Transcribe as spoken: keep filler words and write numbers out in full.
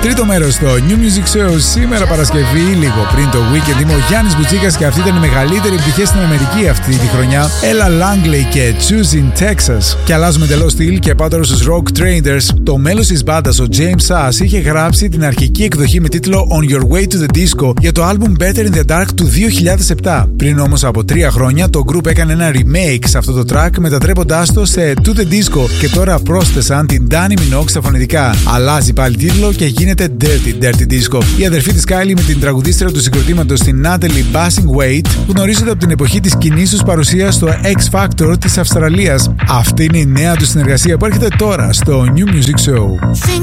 Τρίτο μέρος στο New Music Show σήμερα Παρασκευή, λίγο πριν το weekend. Είμαι ο Γιάννης Μπουτσίκας και αυτή ήταν η μεγαλύτερη επιτυχία στην Αμερική αυτή τη χρονιά. Ella Langley και Choose in Texas. Και αλλάζουμε εντελώς στυλ και πάω τώρα στους Rock Traders. Το μέλος της μπάντας, ο James Sass, είχε γράψει την αρχική εκδοχή με τίτλο On Your Way to the Disco για το album Better in the Dark του δύο χιλιάδες επτά. Πριν όμως από τρία χρόνια το group έκανε ένα remake σε αυτό το track, μετατρέποντάς το σε To the Disco και τώρα πρόσθεσαν την Dannii Minogue στα φωνητικά. Αλλάζει πάλι τίτλο και γίνεται Dirty Dirty Disco. Η αδερφή της Kylie με την τραγουδίστρια του συγκροτήματος, την Natalie Bassingthwaite, γνωρίζονται από την εποχή της κοινής τους παρουσίας στο X Factor της Αυστραλίας. Αυτή είναι η νέα του συνεργασία που έρχεται τώρα στο New Music Show. Think